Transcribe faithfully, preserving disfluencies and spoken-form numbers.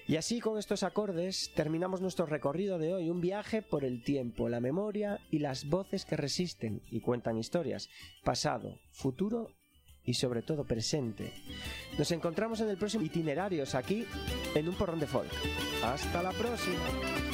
Y así, con estos acordes, terminamos nuestro recorrido de hoy, un viaje por el tiempo, la memoria y las voces que resisten y cuentan historias, pasado, futuro y sobre todo presente. Nos encontramos en el próximo Itinerarios, aquí en Un Porrón de Folk. ¡Hasta la próxima!